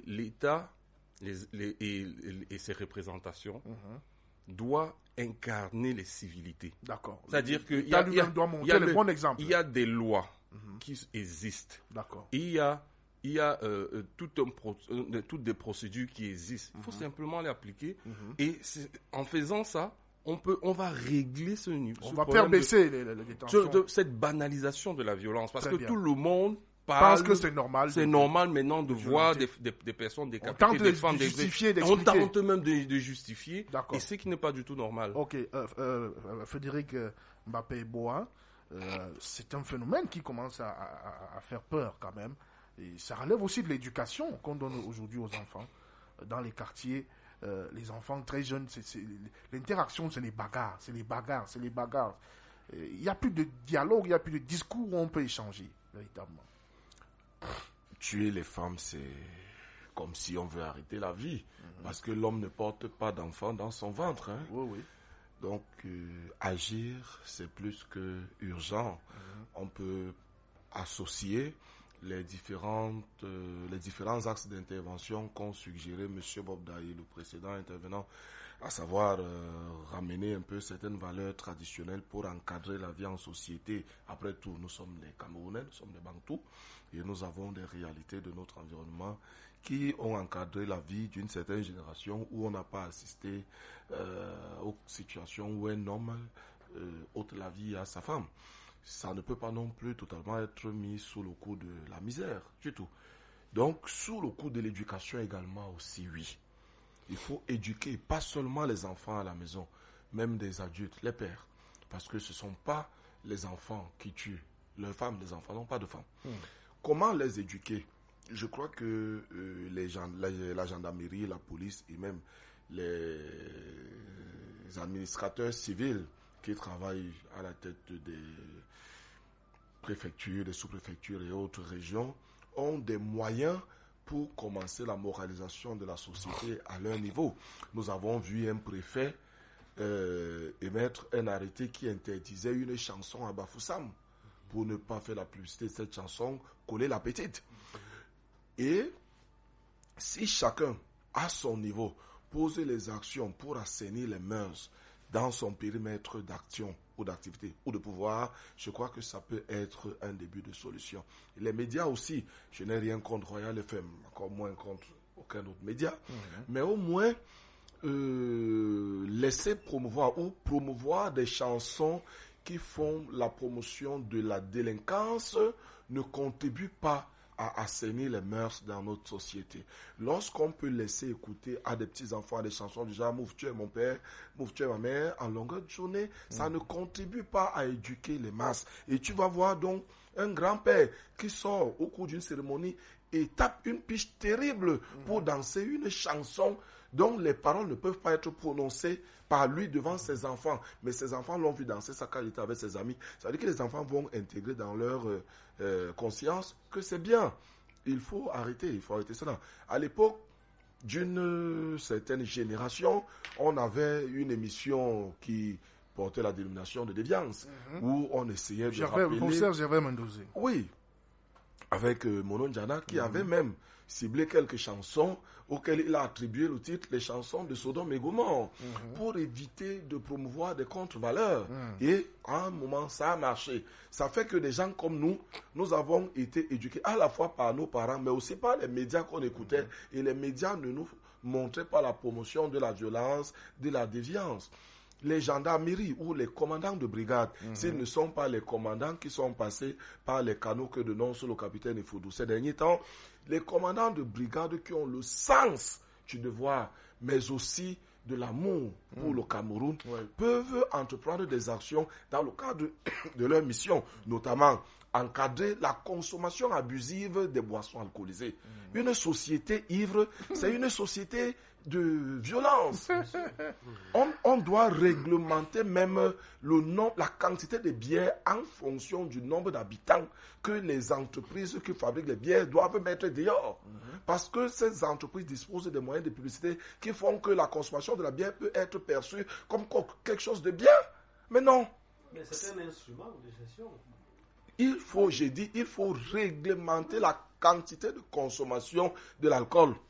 l'État et ses représentations doit incarner les civilités. D'accord. C'est-à-dire qu'il y a le bon exemple. Il y a des lois qui existent. D'accord. Et il y a toutes des procédures qui existent. Il faut simplement les appliquer. Et en faisant ça, on va régler ce niveau. On va faire baisser les tensions. Cette banalisation de la violence. Parce que tout le monde pense que c'est normal. C'est normal maintenant de voir des personnes décapitées. On tente de justifier, d'expliquer. On tente même de justifier. D'accord. Et ce qui n'est pas du tout normal. Ok. Frédéric Mbappé-Boa, c'est un phénomène qui commence à faire peur quand même. Et ça relève aussi de l'éducation qu'on donne aujourd'hui aux enfants. Dans les quartiers, les enfants très jeunes, l'interaction, c'est les bagarres. Il n'y a plus de dialogue, il n'y a plus de discours où on peut échanger, véritablement. Tuer les femmes, c'est comme si on veut arrêter la vie. Parce que l'homme ne porte pas d'enfant dans son ventre. Hein. Oui. Donc, agir, c'est plus que urgent. On peut associer les différents axes d'intervention qu'ont suggéré M. Bob Daye, le précédent intervenant, à savoir ramener un peu certaines valeurs traditionnelles pour encadrer la vie en société. Après tout, nous sommes les Camerounais, nous sommes les Bantous, et nous avons des réalités de notre environnement qui ont encadré la vie d'une certaine génération où on n'a pas assisté aux situations où un homme ôte la vie à sa femme. Ça ne peut pas non plus totalement être mis sous le coup de la misère, du tout. Donc, sous le coup de l'éducation également aussi, oui. Il faut éduquer pas seulement les enfants à la maison, même des adultes, les pères. Parce que ce ne sont pas les enfants qui tuent leurs femmes, les enfants n'ont pas de femmes. Comment les éduquer? Je crois que la gendarmerie, la police et même les administrateurs civils qui travaillent à la tête des préfectures, des sous-préfectures et autres régions ont des moyens pour commencer la moralisation de la société à leur niveau. Nous avons vu un préfet émettre un arrêté qui interdisait une chanson à Bafoussam pour ne pas faire la publicité de cette chanson, coller la petite. Et si chacun, à son niveau, pose les actions pour assainir les mœurs dans son périmètre d'action ou d'activité ou de pouvoir, je crois que ça peut être un début de solution. Et les médias aussi, je n'ai rien contre Royal FM, encore moins contre aucun autre média, mais au moins laisser promouvoir des chansons qui font la promotion de la délinquance ne contribue pas à assainir les mœurs dans notre société. Lorsqu'on peut laisser écouter à des petits-enfants des chansons du genre « Mouf, tu es mon père, Mouf, tu es ma mère » en longueur de journée, ça ne contribue pas à éduquer les masses. Et tu vas voir donc un grand-père qui sort au cours d'une cérémonie et tape une piche terrible pour danser une chanson dont les paroles ne peuvent pas être prononcées par lui devant ses enfants. Mais ses enfants l'ont vu danser ça quand il était avec ses amis. Ça veut dire que les enfants vont intégrer dans leur conscience que c'est bien. Il faut arrêter cela. À l'époque d'une certaine génération, on avait une émission qui portait la dénomination de déviance, où on essayait de rappeler... Le concert Gervais Mendozé. Oui, avec Mono Njana, qui avait même ciblé quelques chansons auxquelles il a attribué le titre « Les chansons de Sodome et Gomorrhe » pour éviter de promouvoir des contre-valeurs. Et à un moment, ça a marché. Ça fait que des gens comme nous avons été éduqués à la fois par nos parents, mais aussi par les médias qu'on écoutait. Et les médias ne nous montraient pas la promotion de la violence, de la déviance. Les gendarmeries ou les commandants de brigade, s'ils ne sont pas les commandants qui sont passés par les canaux que dénonce le capitaine Ifoudou ces derniers temps, les commandants de brigade qui ont le sens du devoir, mais aussi de l'amour pour le Cameroun, peuvent entreprendre des actions dans le cadre de leur mission, notamment encadrer la consommation abusive des boissons alcoolisées. Une société ivre, c'est une société de violence. On doit réglementer même la quantité de bières en fonction du nombre d'habitants que les entreprises qui fabriquent les bières doivent mettre dehors. Parce que ces entreprises disposent des moyens de publicité qui font que la consommation de la bière peut être perçue comme quelque chose de bien. Mais non. Mais c'est un instrument de gestion. Il faut réglementer la quantité de consommation de l'alcool.